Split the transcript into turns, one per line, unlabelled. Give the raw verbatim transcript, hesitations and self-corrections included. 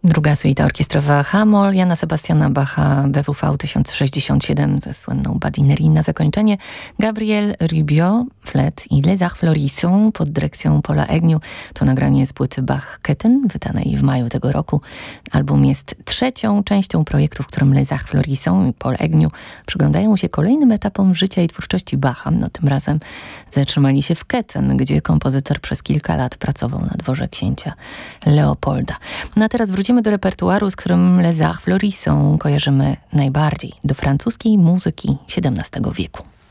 Druga suita orkiestrowa H-moll Jana Sebastiana Bacha B W V tysiąc sześćdziesiąt siedem ze słynną Badinerii. Na zakończenie Gabriel Rubio, flet i Les Arts Florissants pod dyrekcją Paula Agnew. To nagranie z płyty Bach-Ketten, wydanej w maju tego roku. Album jest trzecią częścią projektu, w którym Les Arts Florissants i Paul Agnew przyglądają się kolejnym etapom życia i twórczości Bacha. No tym razem zatrzymali się w Ketten, gdzie kompozytor przez kilka lat pracował na dworze księcia Leopolda. No a teraz wrócimy do repertuaru, z którym Les Arts Florissants kojarzymy najbardziej, do francuskiej muzyki siedemnastego wieku.